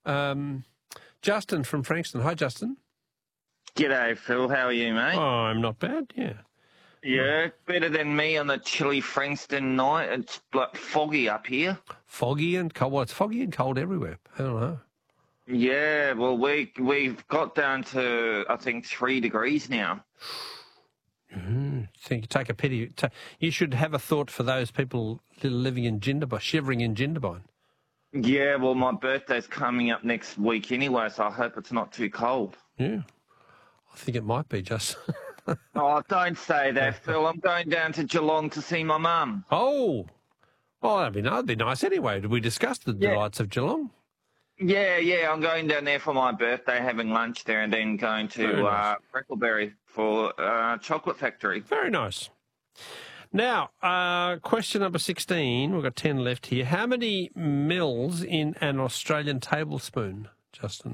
Justin from Frankston. Hi, Justin. G'day, Phil. How are you, mate? Oh, I'm not bad, yeah. Yeah, better than me on the chilly Frankston night. It's like foggy up here. Foggy and cold. Well, it's foggy and cold everywhere. I don't know. Yeah, well, we've got down to, I think, 3 degrees now. Think you take a pity. You should have a thought for those people living in Jindabyne, shivering in Jindabyne. Yeah, well, my birthday's coming up next week anyway, so I hope it's not too cold. Yeah, I think it might be, just. Oh, don't say that, Phil. I'm going down to Geelong to see my mum. Oh, well, that'd be nice anyway. Did we discuss the delights of Geelong? Yeah, I'm going down there for my birthday, having lunch there, and then going to Freckleberry for Chocolate Factory. Very nice. Now, question number 16. We've got 10 left here. How many mils in an Australian tablespoon, Justin?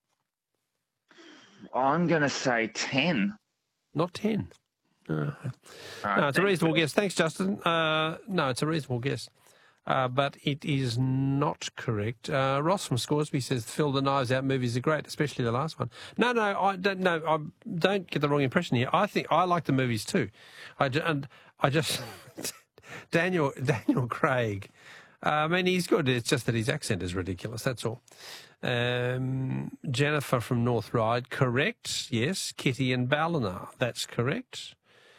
I'm going to say 10. Not 10. No, it's a reasonable guess. Thanks, Justin. No, it's a reasonable guess. But it is not correct. Ross from Scoresby says, Phil, the Knives Out movies are great, especially the last one. No, I don't. No, I don't get the wrong impression here. I think I like the movies too. I just Daniel Craig. I mean, he's good. It's just that his accent is ridiculous. That's all. Jennifer from North Ryde, correct. Yes. Kitty and Ballina, that's correct.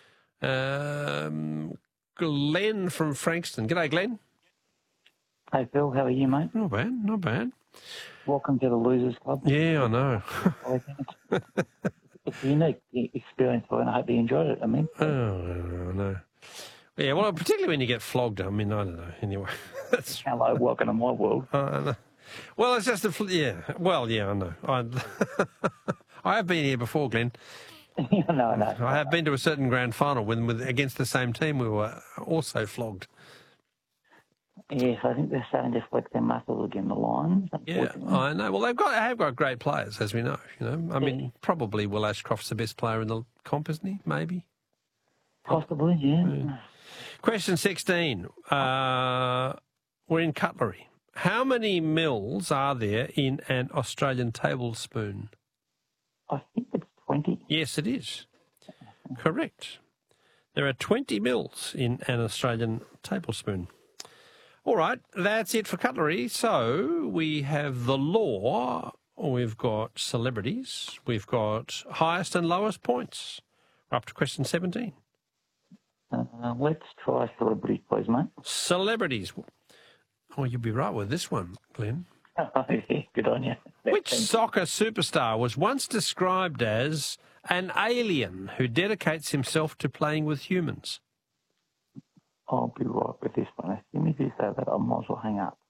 Glenn from Frankston. G'day, Glenn. Hey, Phil, how are you, mate? Not bad, not bad. Welcome to the Losers Club. Yeah, I know. It's a unique experience, and I hope you enjoyed it. I mean, I know. Yeah, well, particularly when you get flogged. I mean, I don't know. Anyway, that's hello, welcome to my world. I know. Well, it's just yeah. Well, yeah, I know. I have been here before, Glenn. No. I have been to a certain grand final with against the same team. We were also flogged. Yes, I think they're starting to flex their muscles again, the Lions. Yeah, I know. Well, they have got great players, as we know. I mean, probably Will Ashcroft's the best player in the comp, isn't he? Maybe. Possibly, yeah. Question 16. We're in cutlery. How many mils are there in an Australian tablespoon? I think it's 20. Yes, it is. Correct. There are 20 mils in an Australian tablespoon. All right, that's it for cutlery. So we have the law, we've got celebrities, we've got highest and lowest points. We're up to question 17. Let's try celebrities, please, mate. Celebrities. Oh, you'll be right with this one, Glenn. Oh, yeah, good on you. Which soccer superstar was once described as an alien who dedicates himself to playing with humans? I'll be right with this one. As soon as you say that, I might as well hang up.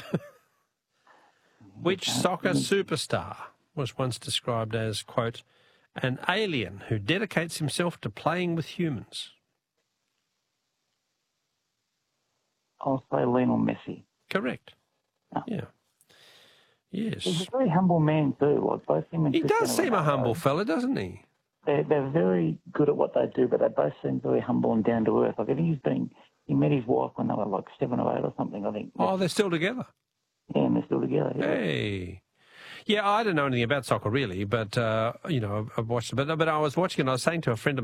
Which soccer superstar was once described as, quote, an alien who dedicates himself to playing with humans? I'll say Lionel Messi. Correct. Oh. Yeah. Yes. He's a very humble man too. Like both him and he Cristiano does seem a Ronaldo. humble fella, doesn't he? They're very good at what they do, but they both seem very humble and down to earth. Like I think he met his wife when they were like 7 or 8 or something. I think. Oh, they're still together. Yeah, and they're still together. Yeah. Hey. Yeah, I don't know anything about soccer really, but I've watched it. But I was watching it. And I was saying to a friend of